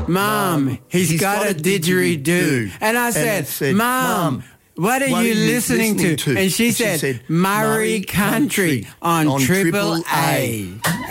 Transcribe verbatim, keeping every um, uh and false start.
Mum, he's, he's got, got a didgeridoo. didgeridoo. And I said, said Mum, what are, what you, are you listening, listening to? to? And she, and said, she said, Murray Country, Country on, on Triple A. A.